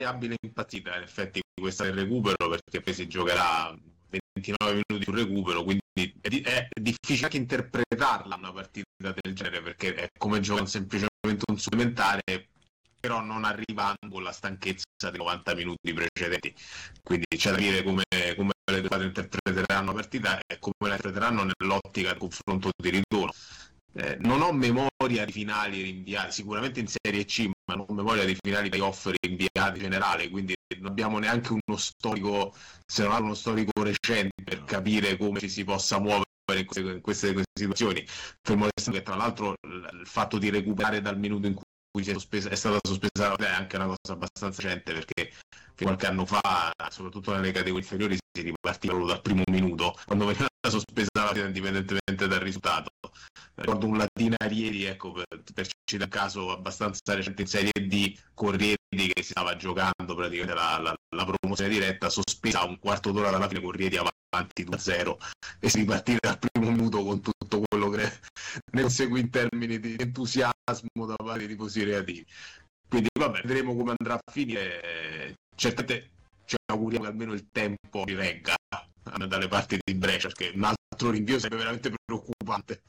variabile impazzita in effetti questa del recupero, perché poi si giocherà 29 minuti sul recupero, quindi è difficile anche interpretarla una partita del genere, perché è come giocare semplicemente un supplementare, però non arrivando con la stanchezza dei 90 minuti precedenti. Quindi c'è da dire come le due squadre interpreteranno la partita e come la interpreteranno nell'ottica del confronto di ritorno. Non ho memoria di finali rinviati, sicuramente in Serie C, ma non ho memoria di finali playoff rinviati in generale, quindi non abbiamo neanche uno storico, se non altro uno storico recente, per capire come ci si possa muovere in queste situazioni. Fermo restando che tra l'altro il fatto di recuperare dal minuto in cui è stata sospesa la partita è anche una cosa abbastanza recente, perché fino a qualche anno fa, soprattutto nelle categorie inferiori, si ripartiva proprio dal primo minuto, quando veniva sospesa la partita indipendentemente dal risultato. Ricordo un Latina ieri, ecco, per citare un caso abbastanza recente in Serie D, con Rieti che si stava giocando praticamente la promozione diretta, sospesa un quarto d'ora dalla fine con Rieti avanti 2-0 e si ripartire dal primo minuto con tutto quello che ne conseguì in termini di entusiasmo da parte di tifosi reativi. Quindi vabbè, vedremo come andrà a finire. Certamente ci auguriamo che almeno il tempo vi regga dalle parti di Brescia, perché un altro rinvio sarebbe veramente preoccupante.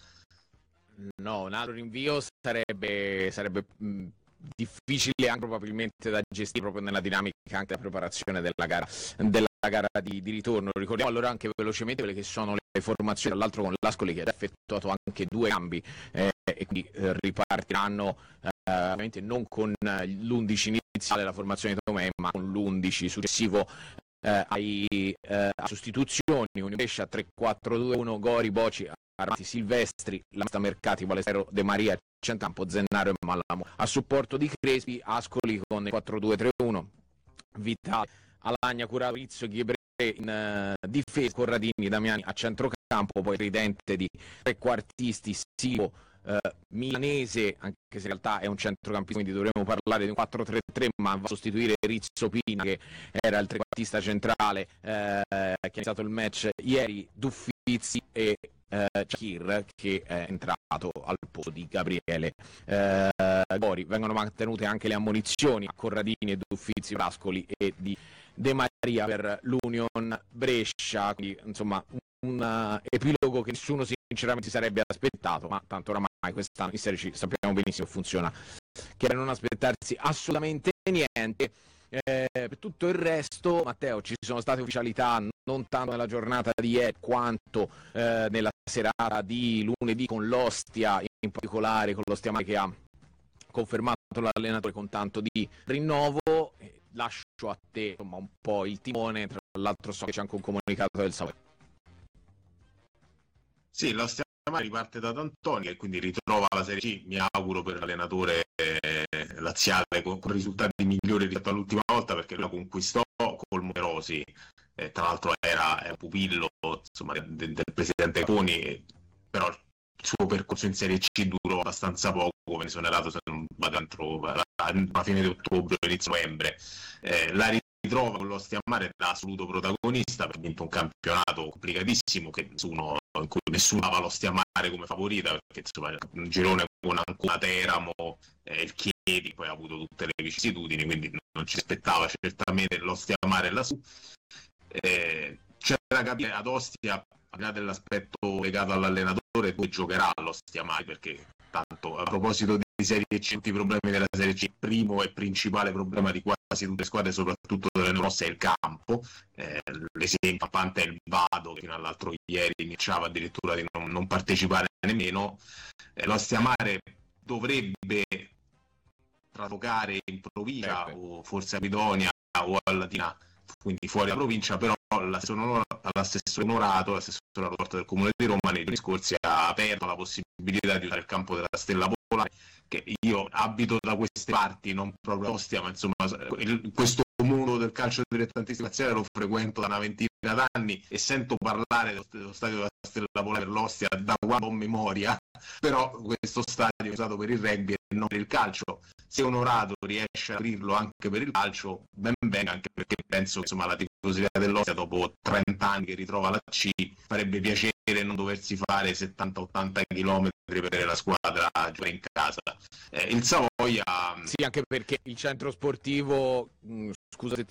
No, un altro rinvio sarebbe difficile anche probabilmente da gestire proprio nella dinamica anche della preparazione della gara di ritorno. Ricordiamo allora anche velocemente quelle che sono le formazioni, dall'altro con l'Ascoli che ha effettuato anche 2 cambi e quindi ripartiranno ovviamente non con l'11 iniziale la formazione di Tomei, ma con l'11 successivo a sostituzioni. Brescia 3-4-2-1, Gori, Boci, Armati, Silvestri, Lamsta, Mercati, Valestero, De Maria, centrocampo, Zennaro e Mallamo. A supporto di Crespi, Ascoli con 4-2-3-1, Vitale, Alagna, Curato, Rizzo, Ghiebre in difesa, Corradini, Damiani a centrocampo, poi Ridente di trequartisti, Sivo, Milanese, anche se in realtà è un centrocampista, quindi dovremmo parlare di un 4-3-3, ma va a sostituire Rizzo Pina, che era il trequartista centrale che ha iniziato il match ieri, Duffizzi e Chakir, che è entrato al posto di Gabriele Gori. Vengono mantenute anche le ammonizioni a Corradini e Duffizzi, Ascoli e di De Maria per l'Union Brescia, quindi insomma un epilogo che nessuno sinceramente si sarebbe aspettato, ma tanto oramai quest'anno in Serie C sappiamo benissimo che funziona, che era non aspettarsi assolutamente niente. Per tutto il resto, Matteo, ci sono state ufficialità non tanto nella giornata di ieri quanto nella serata di lunedì con l'Ostia, in particolare con l'Ostia Mare che ha confermato l'allenatore con tanto di rinnovo. Lascio a te insomma un po' il timone, tra l'altro so che c'è anche un comunicato del Savoia. Sì, l'Ostia Mare riparte da D'Antoni e quindi ritrova la Serie C, mi auguro per l'allenatore laziale con risultati migliori rispetto all'ultima volta, perché la conquistò col Morerosi, tra l'altro era un pupillo insomma, del presidente Poni, però il suo percorso in Serie C durò abbastanza poco, venne esonerato se non vado entro la fine di ottobre, inizio novembre. La ritrova con l'Ostia Mare da assoluto protagonista, perché ha vinto un campionato complicatissimo in cui nessuno dava l'Ostia Mare come favorita, perché insomma un girone con Ancona, Teramo, il Chiedi, poi ha avuto tutte le vicissitudini, quindi non ci aspettava certamente l'Ostia Mare lassù. C'è da capire ad Ostia, al di là dell'aspetto legato all'allenatore, poi giocherà all'Ostia Mare, perché tanto a proposito di Serie C, tutti i problemi della Serie C, il primo e principale problema di quasi tutte le squadre, soprattutto delle grosse, è il campo. L'esempio è il Vado, che fino all'altro ieri minacciava addirittura di non partecipare nemmeno. L'Ostia Mare dovrebbe traslocare in provincia o forse a Guidonia o a Latina, quindi fuori dalla provincia, però l'assessore Onorato, l'assessore alla porta del Comune di Roma, nei giorni scorsi ha aperto la possibilità di usare il campo della Stella Polare, che io abito da queste parti, non proprio a Ostia, ma insomma questo mondo del calcio dilettantistico nazionale lo frequento da una ventina d'anni e sento parlare dello stadio della Stella Polare per l'Ostia da quando ho memoria, però questo stadio è usato per il rugby e non per il calcio. Se Onorato riesce a aprirlo anche per il calcio, ben venga, anche perché penso che insomma la tifosità dell'Ostia dopo 30 anni che ritrova la C farebbe piacere non doversi fare 70-80 km per vedere la squadra giocare in casa. Il Savoia, sì, anche perché il centro sportivo scusa se